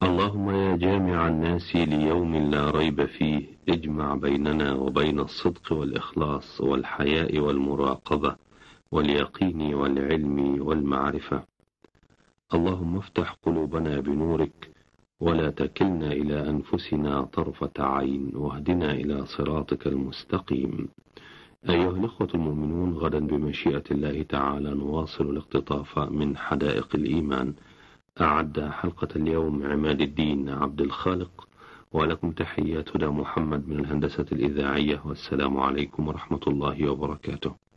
اللهم يا جامع الناس ليوم لا ريب فيه اجمع بيننا وبين الصدق والإخلاص والحياء والمراقبة واليقين والعلم والمعرفة. اللهم افتح قلوبنا بنورك ولا تكلنا إلى أنفسنا طرفة عين، واهدنا إلى صراطك المستقيم. أيها الأخوة المؤمنون، غدا بمشيئة الله تعالى نواصل الاقتطاف من حدائق الإيمان. أعد حلقة اليوم عماد الدين عبد الخالق، ولكم تحيات هدى محمد من الهندسة الإذاعية، والسلام عليكم ورحمة الله وبركاته.